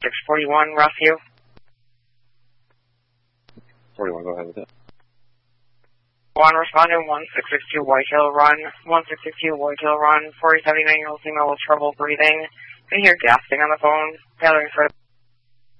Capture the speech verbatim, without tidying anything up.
six forty-one, Rossview. forty-one, go ahead with it. One respondent, one six six two Whitetail Run, one six six two Whitetail Run, forty-seven-year-old female with trouble breathing. Can hear gasping on the phone, gathering for